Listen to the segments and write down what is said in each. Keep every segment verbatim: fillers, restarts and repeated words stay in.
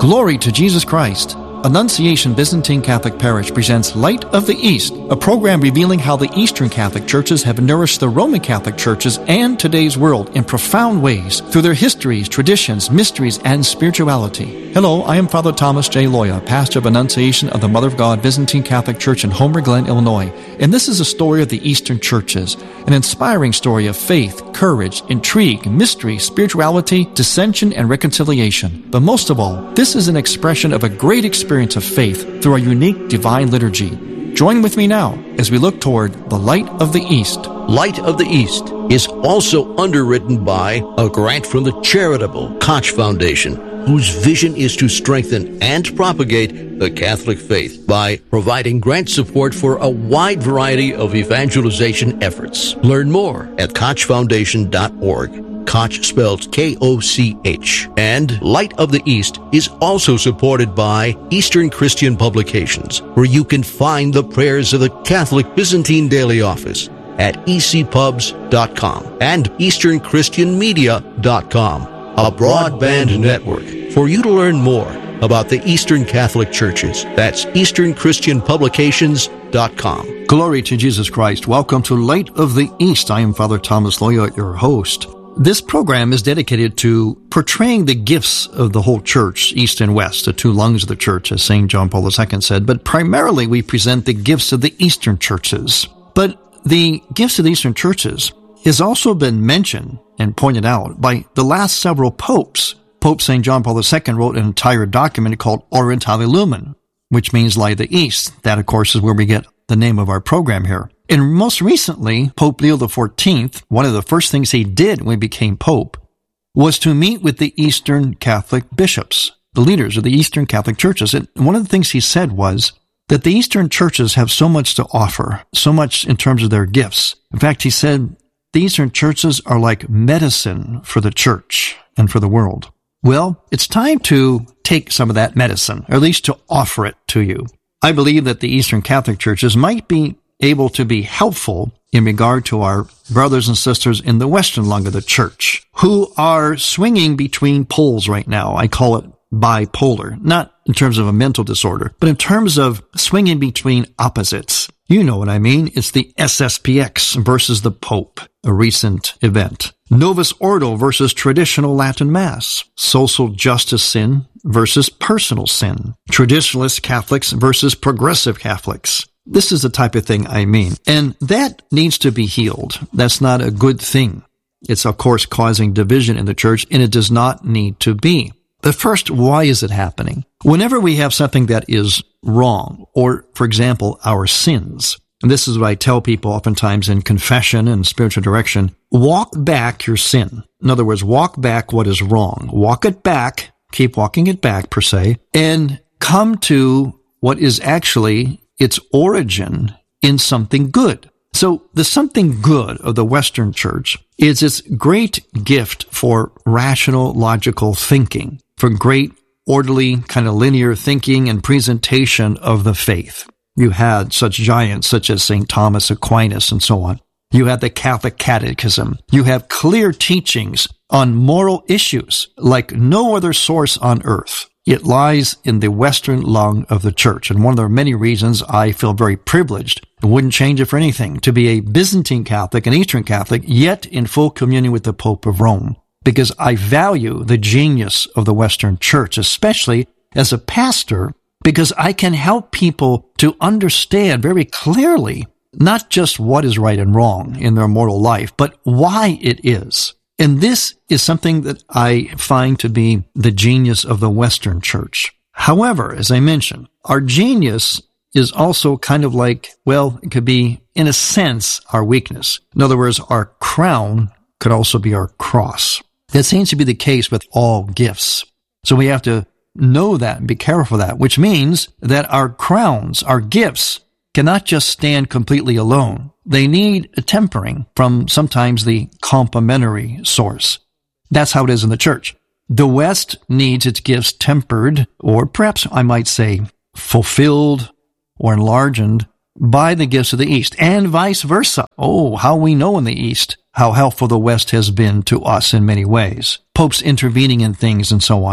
Glory to Jesus Christ. Annunciation Byzantine Catholic Parish presents Light of the East, a program revealing how the Eastern Catholic Churches have nourished the Roman Catholic Churches and today's world in profound ways through their histories, traditions, mysteries, and spirituality. Hello, I am Father Thomas J. Loya, pastor of Annunciation of the Mother of God Byzantine Catholic Church in Homer Glen, Illinois, and this is a story of the Eastern Churches, an inspiring story of faith, courage, intrigue, mystery, spirituality, dissension, and reconciliation. But most of all, this is an expression of a great experience of faith through our unique divine liturgy. Join with me now as we look toward the Light of the East. Light of the East is also underwritten by a grant from the charitable Koch Foundation, whose vision is to strengthen and propagate the Catholic faith by providing grant support for a wide variety of evangelization efforts. Learn more at koch foundation dot org. Koch spelled K O C H. And Light of the East is also supported by Eastern Christian Publications, where you can find the prayers of the Catholic Byzantine Daily Office at e c pubs dot com and eastern christian media dot com, a broadband network for you to learn more about the Eastern Catholic Churches. That's eastern christian publications dot com. Glory to Jesus Christ. Welcome to Light of the East. I am Father Thomas Loya, your host. This program is dedicated to portraying the gifts of the whole church, East and West, the two lungs of the church, as Saint John Paul the Second said, but primarily we present the gifts of the Eastern churches. But the gifts of the Eastern churches has also been mentioned and pointed out by the last several popes. Pope Saint John Paul the Second wrote an entire document called Orientale Lumen, which means Light of the East. That, of course, is where we get the name of our program here. And most recently, Pope Leo the Fourteenth, one of the first things he did when he became Pope was to meet with the Eastern Catholic bishops, the leaders of the Eastern Catholic churches. And one of the things he said was that the Eastern churches have so much to offer, so much in terms of their gifts. In fact, he said the Eastern churches are like medicine for the church and for the world. Well, it's time to take some of that medicine, or at least to offer it to you. I believe that the Eastern Catholic churches might be able to be helpful in regard to our brothers and sisters in the Western lung of the church, who are swinging between poles right now. I call it bipolar, not in terms of a mental disorder, but in terms of swinging between opposites. You know what I mean. It's the S S P X versus the Pope, a recent event. Novus Ordo versus traditional Latin Mass. Social justice sin versus personal sin. Traditionalist Catholics versus progressive Catholics. This is the type of thing I mean. And that needs to be healed. That's not a good thing. It's, of course, causing division in the church, and it does not need to be. But first, why is it happening? Whenever we have something that is wrong, or, for example, our sins, and this is what I tell people oftentimes in confession and spiritual direction, walk back your sin. In other words, walk back what is wrong. Walk it back, keep walking it back, per se, and come to what is actually its origin in something good. So the something good of the Western Church is its great gift for rational, logical thinking, for great, orderly, kind of linear thinking and presentation of the faith. You had such giants such as Saint Thomas Aquinas and so on. You had the Catholic Catechism. You have clear teachings on moral issues like no other source on earth. It lies in the Western lung of the church. And one of the many reasons I feel very privileged, and wouldn't change it for anything, to be a Byzantine Catholic, an Eastern Catholic, yet in full communion with the Pope of Rome. Because I value the genius of the Western church, especially as a pastor, because I can help people to understand very clearly not just what is right and wrong in their mortal life, but why it is. And this is something that I find to be the genius of the Western Church. However, as I mentioned, our genius is also kind of like, well, it could be, in a sense, our weakness. In other words, our crown could also be our cross. That seems to be the case with all gifts. So we have to know that and be careful of that, which means that our crowns, our gifts, cannot just stand completely alone. They need a tempering from sometimes the complementary source. That's how it is in the church. The West needs its gifts tempered, or perhaps I might say fulfilled or enlarged by the gifts of the East, and vice versa. Oh, how we know in the East how helpful the West has been to us in many ways. Popes intervening in things and so on.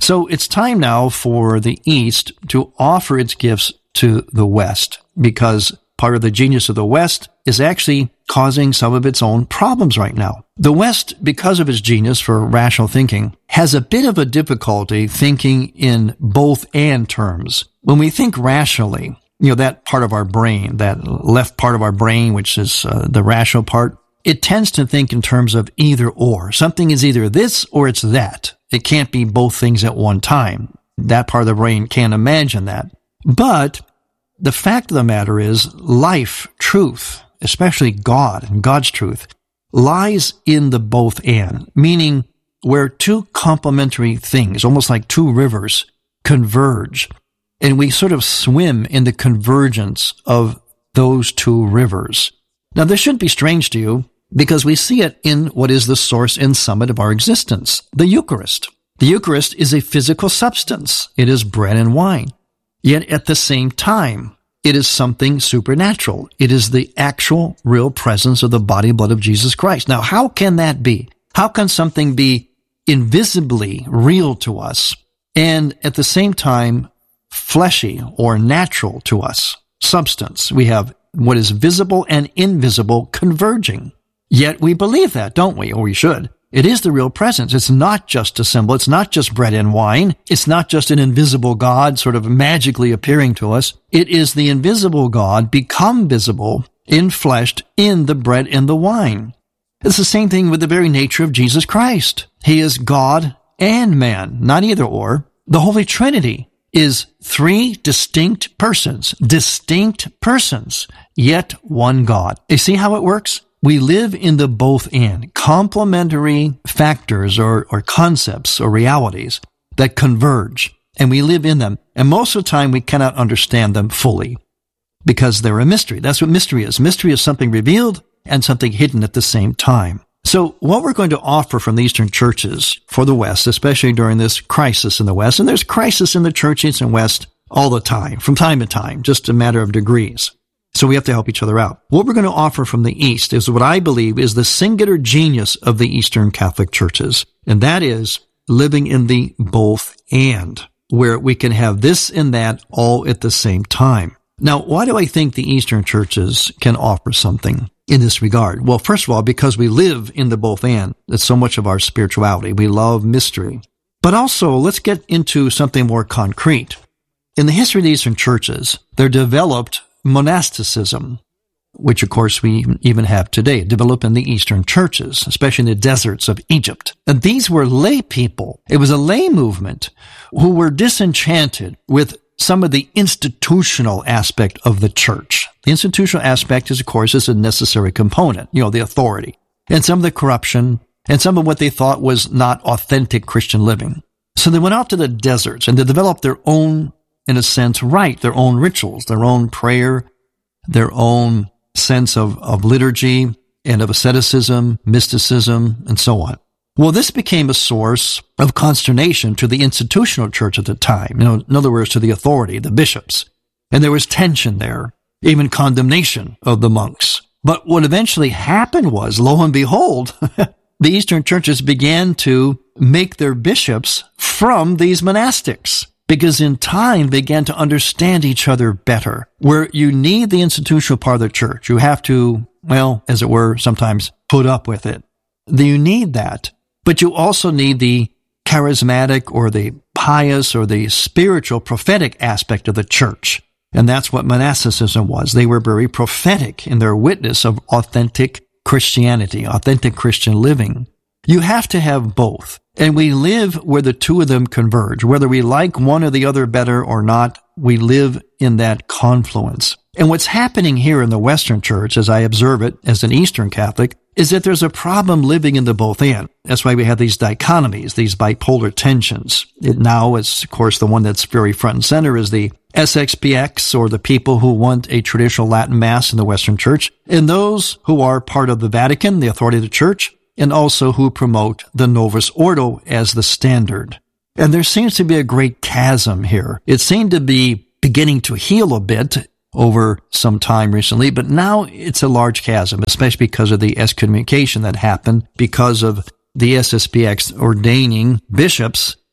So it's time now for the East to offer its gifts to the West, because part of the genius of the West is actually causing some of its own problems right now. The West, because of its genius for rational thinking, has a bit of a difficulty thinking in both and terms. When we think rationally, you know, that part of our brain, that left part of our brain, which is uh, the rational part, it tends to think in terms of either or. Something is either this or it's that. It can't be both things at one time. That part of the brain can't imagine that. But the fact of the matter is, life, truth, especially God and God's truth, lies in the both and, meaning where two complementary things, almost like two rivers, converge, and we sort of swim in the convergence of those two rivers. Now, this shouldn't be strange to you, because we see it in what is the source and summit of our existence, the Eucharist. The Eucharist is a physical substance. It is bread and wine. Yet at the same time, it is something supernatural. It is the actual, real presence of the body and blood of Jesus Christ. Now, how can that be? How can something be invisibly real to us and at the same time fleshy or natural to us? Substance. We have what is visible and invisible converging. Yet we believe that, don't we? Or we should. It is the real presence. It's not just a symbol. It's not just bread and wine. It's not just an invisible God sort of magically appearing to us. It is the invisible God become visible, infleshed in the bread and the wine. It's the same thing with the very nature of Jesus Christ. He is God and man, not either or. The Holy Trinity is three distinct persons, distinct persons, yet one God. You see how it works? We live in the both and, complementary factors or, or concepts or realities that converge, and we live in them. And most of the time we cannot understand them fully because they're a mystery. That's what mystery is. Mystery is something revealed and something hidden at the same time. So what we're going to offer from the Eastern churches for the West, especially during this crisis in the West, and there's crisis in the church East and West all the time, from time to time, just a matter of degrees. So we have to help each other out. What we're going to offer from the East is what I believe is the singular genius of the Eastern Catholic churches, and that is living in the both and, where we can have this and that all at the same time. Now, why do I think the Eastern churches can offer something in this regard? Well, first of all, because we live in the both and. That's so much of our spirituality. We love mystery. But also, let's get into something more concrete. In the history of the Eastern churches, there developed monasticism, which of course we even have today, developed in the Eastern churches, especially in the deserts of Egypt. And these were lay people. It was a lay movement who were disenchanted with some of the institutional aspect of the church. The institutional aspect is, of course, is a necessary component, you know, the authority, and some of the corruption, and some of what they thought was not authentic Christian living. So they went out to the deserts and they developed their own, in a sense, rite, their own rituals, their own prayer, their own sense of, of liturgy and of asceticism, mysticism, and so on. Well, this became a source of consternation to the institutional church at the time. You know, in other words, to the authority, the bishops. And there was tension there, even condemnation of the monks. But what eventually happened was, lo and behold, the Eastern churches began to make their bishops from these monastics, because in time they began to understand each other better. Where you need the institutional part of the church, you have to, well, as it were, sometimes put up with it. You need that. But you also need the charismatic or the pious or the spiritual prophetic aspect of the church. And that's what monasticism was. They were very prophetic in their witness of authentic Christianity, authentic Christian living. You have to have both. And we live where the two of them converge. Whether we like one or the other better or not, we live in that confluence. And what's happening here in the Western church, as I observe it as an Eastern Catholic, is that there's a problem living in the both and. That's why we have these dichotomies, these bipolar tensions. It now is, of course, the one that's very front and center is the S X P X, or the people who want a traditional Latin Mass in the Western church, and those who are part of the Vatican, the authority of the church, and also who promote the Novus Ordo as the standard. And there seems to be a great chasm here. It seemed to be beginning to heal a bit over some time recently, but now it's a large chasm, especially because of the excommunication that happened because of the S S P X ordaining bishops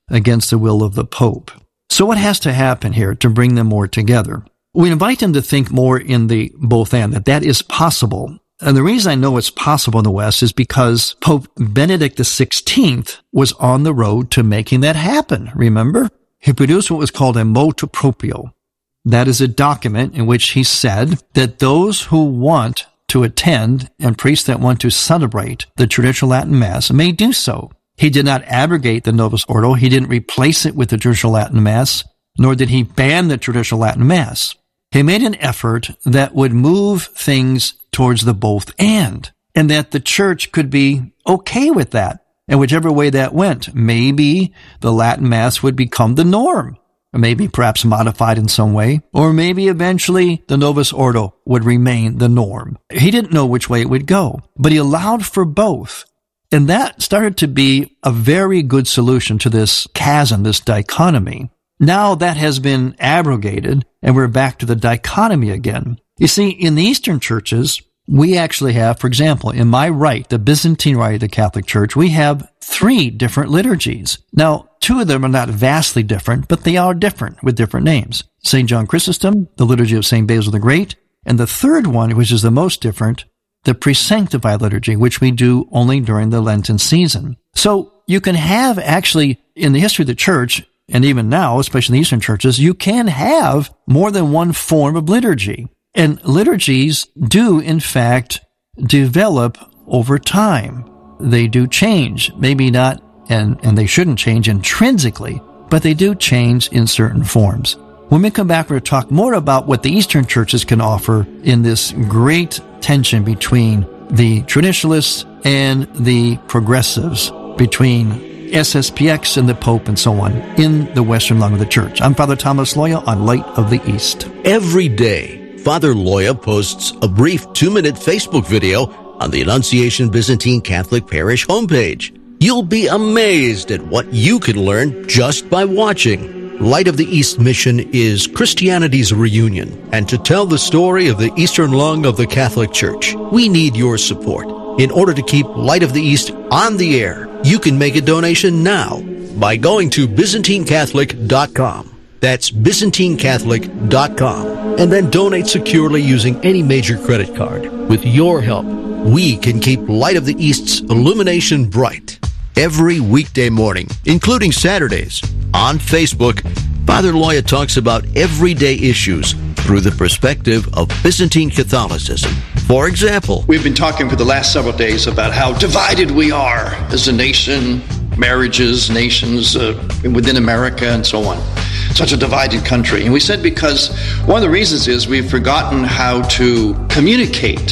against the will of the Pope. So what has to happen here to bring them more together? We invite them to think more in the both and, that that is possible. And the reason I know it's possible in the West is because Pope Benedict the sixteenth was on the road to making that happen, remember? He produced what was called a motu proprio. That is a document in which he said that those who want to attend and priests that want to celebrate the traditional Latin Mass may do so. He did not abrogate the Novus Ordo. He didn't replace it with the traditional Latin Mass, nor did he ban the traditional Latin Mass. He made an effort that would move things towards the both and, and that the church could be okay with that. And whichever way that went, maybe the Latin Mass would become the norm, or maybe perhaps modified in some way, or maybe eventually the Novus Ordo would remain the norm. He didn't know which way it would go, but he allowed for both. And that started to be a very good solution to this chasm, this dichotomy. Now that has been abrogated, and we're back to the dichotomy again. You see, in the Eastern churches, we actually have, for example, in my rite, the Byzantine rite of the Catholic Church, we have three different liturgies. Now, two of them are not vastly different, but they are different with different names. Saint John Chrysostom, the liturgy of Saint Basil the Great, and the third one, which is the most different, the pre-sanctified liturgy, which we do only during the Lenten season. So you can have actually, in the history of the church, and even now, especially in the Eastern churches, you can have more than one form of liturgy. And liturgies do, in fact, develop over time. They do change, maybe not, and, and they shouldn't change intrinsically, but they do change in certain forms. When we come back, we're going to talk more about what the Eastern churches can offer in this great tension between the traditionalists and the progressives, between S S P X and the Pope and so on, in the Western lung of the church. I'm Father Thomas Loya on Light of the East. Every day, Father Loya posts a brief two-minute Facebook video on the Annunciation Byzantine Catholic Parish homepage. You'll be amazed at what you can learn just by watching. Light of the East mission is Christianity's reunion, and to tell the story of the Eastern lung of the Catholic Church, we need your support. In order to keep Light of the East on the air, you can make a donation now by going to Byzantine Catholic dot com. That's Byzantine Catholic dot com. And then donate securely using any major credit card. With your help, we can keep Light of the East's illumination bright. Every weekday morning, including Saturdays, on Facebook, Father Loya talks about everyday issues through the perspective of Byzantine Catholicism. For example, we've been talking for the last several days about how divided we are as a nation, marriages, nations uh, within America, and so on. Such a divided country. And we said because one of the reasons is we've forgotten how to communicate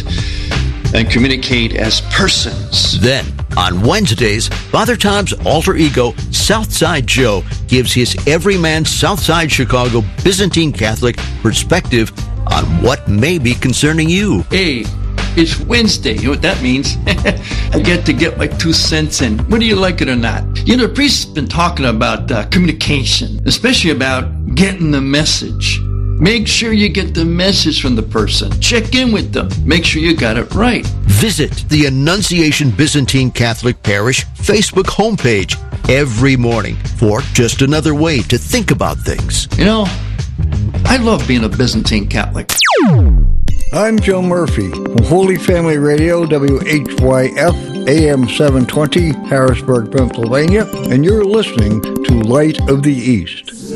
and communicate as persons. Then, on Wednesdays, Father Tom's alter ego, Southside Joe, gives his everyman Southside Chicago Byzantine Catholic perspective on what may be concerning you. Hey, it's Wednesday. You know what that means? I get to get my two cents in, whether you like it or not. You know, the priest's been talking about uh, communication, especially about getting the message. Make sure you get the message from the person. Check in with them. Make sure you got it right. Visit the Annunciation Byzantine Catholic Parish Facebook homepage every morning for just another way to think about things. You know, I love being a Byzantine Catholic. I'm Joe Murphy from Holy Family Radio, W H Y F, A M seven twenty, Harrisburg, Pennsylvania, and you're listening to Light of the East.